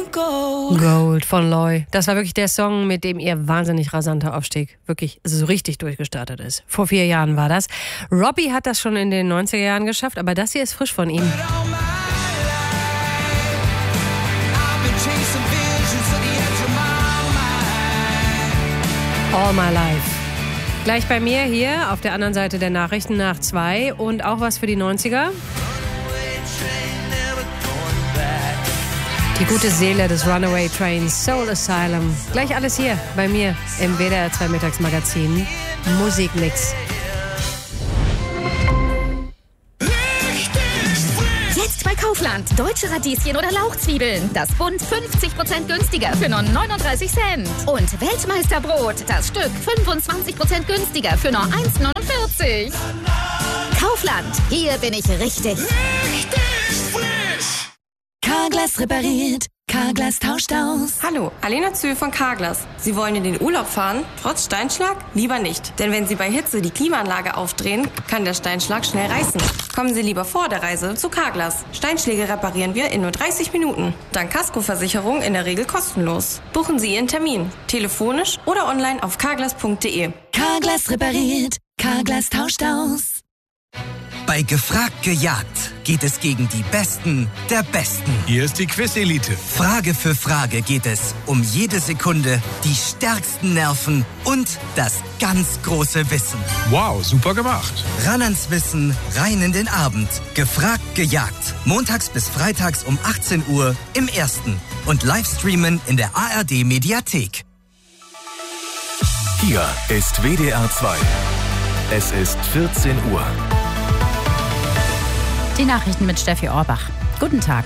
Gold von Loy. Das war wirklich der Song, mit dem ihr wahnsinnig rasanter Aufstieg wirklich so richtig durchgestartet ist. Vor 4 Jahren war das. Robbie hat das schon in den 90er Jahren geschafft, aber das hier ist frisch von ihm. All My Life. Gleich bei mir hier auf der anderen Seite der Nachrichten nach 2 und auch was für die 90er. Die gute Seele des Runaway Trains, Soul Asylum. Gleich alles hier bei mir im WDR 2 Mittagsmagazin. Musikmix. Jetzt bei Kaufland. Deutsche Radieschen oder Lauchzwiebeln. Das Bund 50% günstiger für nur 39 Cent. Und Weltmeisterbrot. Das Stück 25% günstiger für nur 1,49. Kaufland. Hier bin ich richtig. Carglass repariert, Carglass tauscht aus. Hallo, Alena Zühl von Carglass. Sie wollen in den Urlaub fahren, trotz Steinschlag? Lieber nicht. Denn wenn Sie bei Hitze die Klimaanlage aufdrehen, kann der Steinschlag schnell reißen. Kommen Sie lieber vor der Reise zu Carglass. Steinschläge reparieren wir in nur 30 Minuten. Dank Kaskoversicherung in der Regel kostenlos. Buchen Sie Ihren Termin, telefonisch oder online auf carglass.de. Carglass repariert, Carglass tauscht aus. Bei Gefragt gejagt geht es gegen die Besten der Besten. Hier ist die Quiz-Elite. Frage für Frage geht es um jede Sekunde, die stärksten Nerven und das ganz große Wissen. Wow, super gemacht. Ran ans Wissen, rein in den Abend. Gefragt gejagt. Montags bis freitags um 18 Uhr im Ersten. Und Livestreamen in der ARD-Mediathek. Hier ist WDR 2. Es ist 14 Uhr. Die Nachrichten mit Steffi Orbach. Guten Tag.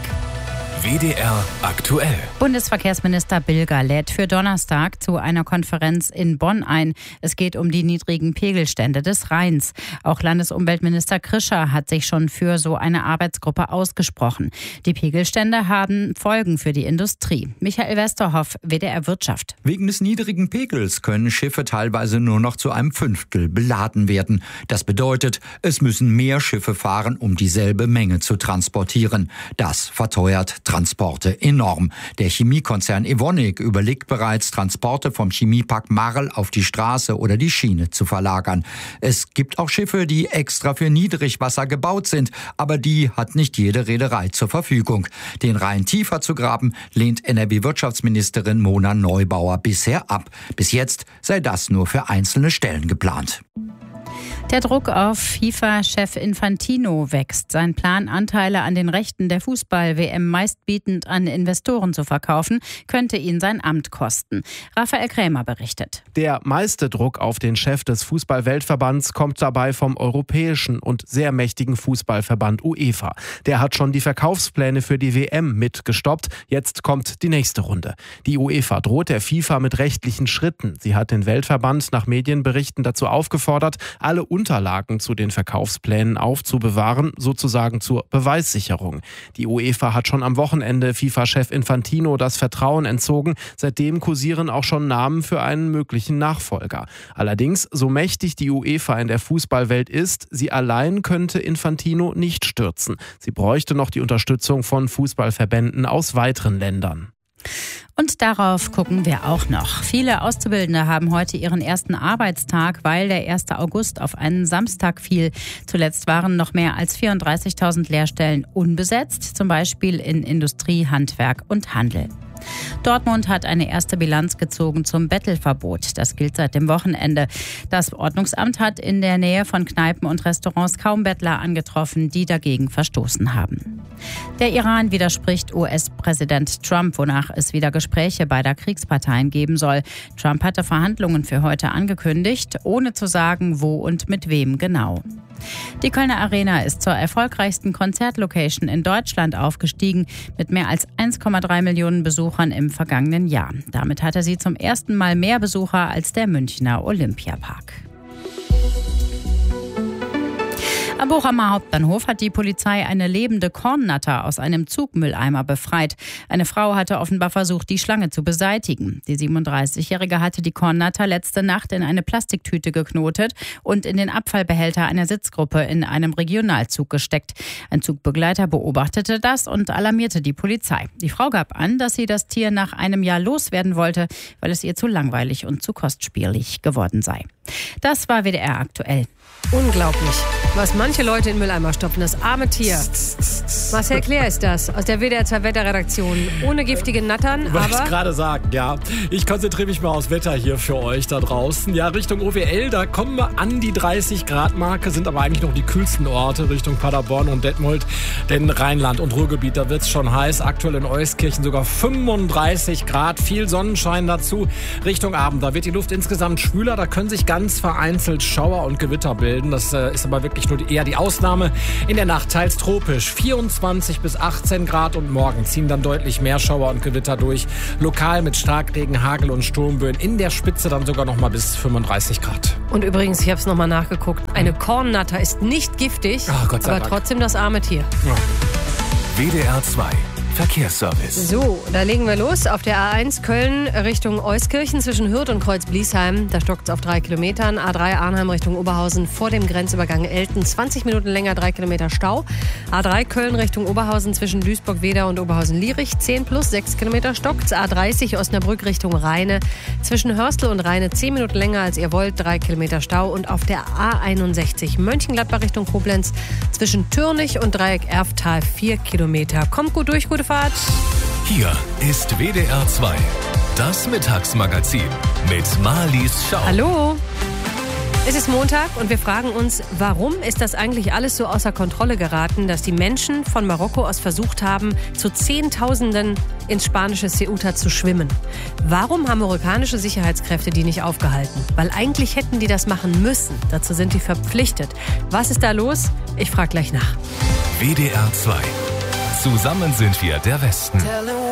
WDR aktuell. Bundesverkehrsminister Bilger lädt für Donnerstag zu einer Konferenz in Bonn ein. Es geht um die niedrigen Pegelstände des Rheins. Auch Landesumweltminister Krischer hat sich schon für so eine Arbeitsgruppe ausgesprochen. Die Pegelstände haben Folgen für die Industrie. Michael Westerhoff, WDR Wirtschaft. Wegen des niedrigen Pegels können Schiffe teilweise nur noch zu einem Fünftel beladen werden. Das bedeutet, es müssen mehr Schiffe fahren, um dieselbe Menge zu transportieren. Das verteuert Transporte enorm. Der Chemiekonzern Evonik überlegt bereits, Transporte vom Chemiepark Marl auf die Straße oder die Schiene zu verlagern. Es gibt auch Schiffe, die extra für Niedrigwasser gebaut sind, aber die hat nicht jede Reederei zur Verfügung. Den Rhein tiefer zu graben, lehnt NRW-Wirtschaftsministerin Mona Neubauer bisher ab. Bis jetzt sei das nur für einzelne Stellen geplant. Der Druck auf FIFA-Chef Infantino wächst. Sein Plan, Anteile an den Rechten der Fußball-WM meistbietend an Investoren zu verkaufen, könnte ihn sein Amt kosten. Raphael Krämer berichtet. Der meiste Druck auf den Chef des Fußball-Weltverbands kommt dabei vom europäischen und sehr mächtigen Fußballverband UEFA. Der hat schon die Verkaufspläne für die WM mitgestoppt. Jetzt kommt die nächste Runde. Die UEFA droht der FIFA mit rechtlichen Schritten. Sie hat den Weltverband nach Medienberichten dazu aufgefordert, alle Unterlagen zu den Verkaufsplänen aufzubewahren, sozusagen zur Beweissicherung. Die UEFA hat schon am Wochenende FIFA-Chef Infantino das Vertrauen entzogen. Seitdem kursieren auch schon Namen für einen möglichen Nachfolger. Allerdings, so mächtig die UEFA in der Fußballwelt ist, sie allein könnte Infantino nicht stürzen. Sie bräuchte noch die Unterstützung von Fußballverbänden aus weiteren Ländern. Und darauf gucken wir auch noch. Viele Auszubildende haben heute ihren ersten Arbeitstag, weil der 1. August auf einen Samstag fiel. Zuletzt waren noch mehr als 34.000 Lehrstellen unbesetzt, zum Beispiel in Industrie, Handwerk und Handel. Dortmund hat eine erste Bilanz gezogen zum Bettelverbot. Das gilt seit dem Wochenende. Das Ordnungsamt hat in der Nähe von Kneipen und Restaurants kaum Bettler angetroffen, die dagegen verstoßen haben. Der Iran widerspricht US-Präsident Trump, wonach es wieder Gespräche beider Kriegsparteien geben soll. Trump hatte Verhandlungen für heute angekündigt, ohne zu sagen, wo und mit wem genau. Die Kölner Arena ist zur erfolgreichsten Konzertlocation in Deutschland aufgestiegen, mit mehr als 1,3 Millionen Besuchern im vergangenen Jahr. Damit hatte sie zum ersten Mal mehr Besucher als der Münchner Olympiapark. Am Bochumer Hauptbahnhof hat die Polizei eine lebende Kornnatter aus einem Zugmülleimer befreit. Eine Frau hatte offenbar versucht, die Schlange zu beseitigen. Die 37-Jährige hatte die Kornnatter letzte Nacht in eine Plastiktüte geknotet und in den Abfallbehälter einer Sitzgruppe in einem Regionalzug gesteckt. Ein Zugbegleiter beobachtete das und alarmierte die Polizei. Die Frau gab an, dass sie das Tier nach einem Jahr loswerden wollte, weil es ihr zu langweilig und zu kostspielig geworden sei. Das war WDR aktuell. Unglaublich, was manche Leute in Mülleimer stopfen. Das arme Tier. Marcel Claire ist das, aus der WDR 2 Wetterredaktion. Ohne giftige Nattern, aber... Wollte ich gerade sagen, ja. Ich konzentriere mich mal aufs Wetter hier für euch da draußen. Ja, Richtung OWL, da kommen wir an die 30-Grad-Marke, sind aber eigentlich noch die kühlsten Orte Richtung Paderborn und Detmold. Denn Rheinland und Ruhrgebiet, da wird es schon heiß. Aktuell in Euskirchen sogar 35 Grad, viel Sonnenschein dazu. Richtung Abend, da wird die Luft insgesamt schwüler. Da können sich ganz vereinzelt Schauer und Gewitter bilden. Das ist aber wirklich nur eher die Ausnahme. In der Nacht teils tropisch, 24 bis 18 Grad und morgen ziehen dann deutlich mehr Schauer und Gewitter durch. Lokal mit Starkregen, Hagel und Sturmböen. In der Spitze dann sogar noch mal bis 35 Grad. Und übrigens, ich habe es nochmal nachgeguckt, eine Kornnatter ist nicht giftig, aber trotzdem das arme Tier. Ja. WDR 2 Verkehrsservice. So, da legen wir los. Auf der A1 Köln Richtung Euskirchen zwischen Hürth und Kreuz-Bliesheim. Da stockt es auf 3 Kilometern. A3 Arnheim Richtung Oberhausen vor dem Grenzübergang Elten. 20 Minuten länger, 3 Kilometer Stau. A3 Köln Richtung Oberhausen zwischen Duisburg-Wedau und Oberhausen-Lierich. 10 plus 6 Kilometer stockt. A30 Osnabrück Richtung Rheine. Zwischen Hörstel und Rheine 10 Minuten länger als ihr wollt. 3 Kilometer Stau. Und auf der A61 Mönchengladbach Richtung Koblenz zwischen Türnich und Dreieck Erftal 4 Kilometer. Kommt gut durch, gute Fahrt. Hier ist WDR 2, das Mittagsmagazin mit Marlies Schau. Hallo. Es ist Montag und wir fragen uns, warum ist das eigentlich alles so außer Kontrolle geraten, dass die Menschen von Marokko aus versucht haben, zu Zehntausenden ins spanische Ceuta zu schwimmen? Warum haben marokkanische Sicherheitskräfte die nicht aufgehalten? Weil eigentlich hätten die das machen müssen. Dazu sind die verpflichtet. Was ist da los? Ich frage gleich nach. WDR 2. Zusammen sind wir der Westen.